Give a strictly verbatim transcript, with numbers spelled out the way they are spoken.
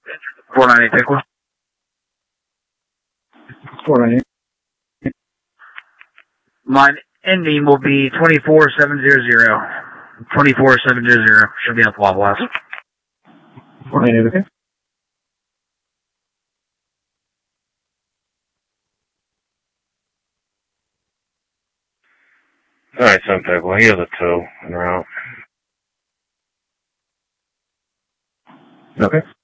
four ninety Pickle. four ninety. My ending will be twenty-four seven hundred. twenty-four seven hundred. Should be up Waffle House. four ninety, okay. Alright, Sun Pickle, he has a tow en route. Okay.